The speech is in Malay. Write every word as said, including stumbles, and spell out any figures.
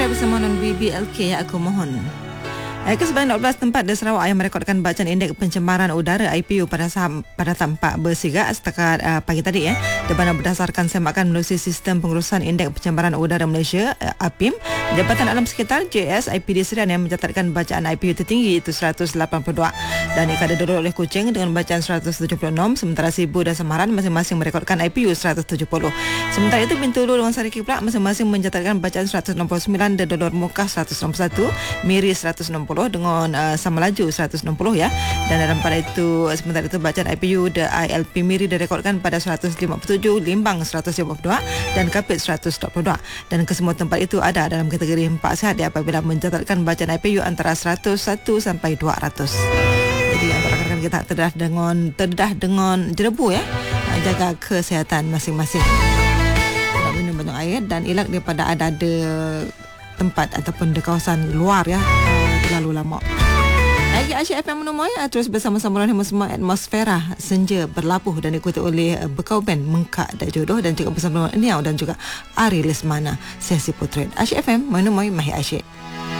Potret bersama non B B L K, ya, aku mohon. Eh, Kesebangan empat belas tempat di Sarawak yang merekodkan bacaan indeks pencemaran udara I P U pada saham, pada tampak bersigat setakat uh, pagi tadi ya. Di mana berdasarkan sempakan menerusi Sistem Pengurusan Indeks Pencemaran Udara Malaysia uh, A P I M, Jabatan Alam Sekitar J S I P D Serian yang mencatatkan bacaan I P U tertinggi iaitu seratus lapan puluh dua dan ia didorong oleh Kuching dengan bacaan seratus tujuh puluh enam, sementara Sibu dan Semaran masing-masing merekodkan I P U seratus tujuh puluh. Sementara itu Bintulu dengan Sariki pula masing-masing mencatatkan bacaan seratus enam puluh sembilan dan Dolor Mukah seratus enam puluh satu, Miri seratus enam puluh dengan uh, Samalaju seratus enam puluh ya. Dan dalam pada itu sementara itu bacaan I P U The I L P Miri direkodkan pada seratus lima puluh tujuh, Limbang seratus lima puluh dua dan Kapit seratus dua puluh dua. Dan kesemua tempat itu ada dalam kategori empat sihat ya, apabila mencatatkan bacaan I P U antara seratus satu sampai dua ratus. Jadi antara rakan kita terdedah dengan terdedah dengan jerebu ya. Jaga kesihatan masing-masing. Tidak minum banyak air dan elak daripada ada-ada tempat ataupun di kawasan luar ya terlalu lama. Lagi Asyik F M menemui terus bersama-sama dengan semua atmosfera senja berlabuh dan diikuti oleh Bekau Band Mengkak dan Jodoh dan juga bersama dengan Niau dan juga Ari Lesmana sesi Potret. Asyik F M menemui Mahir Asyik.